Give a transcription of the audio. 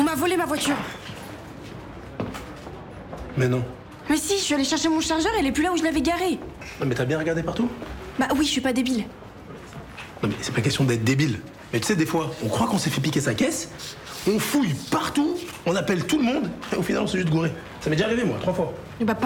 m'a volé ma voiture. Mais non. Mais si, je suis allée chercher mon chargeur, elle est plus là où je l'avais garé. Non, mais t'as bien regardé partout? Bah oui, je suis pas débile. Non, mais c'est pas question d'être débile. Mais tu sais, des fois, on croit qu'on s'est fait piquer sa caisse, on fouille partout, on appelle tout le monde, et au final, on s'est juste gouré. Ça m'est déjà arrivé, moi, 3 fois. Bah